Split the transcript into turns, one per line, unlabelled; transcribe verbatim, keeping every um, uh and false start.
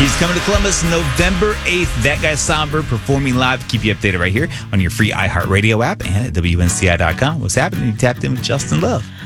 He's coming to Columbus November eighth. That Guy Songbird performing live. Keep you updated right here on your free iHeartRadio app and at W N C I dot com. What's happening? You tapped in with Justin Love.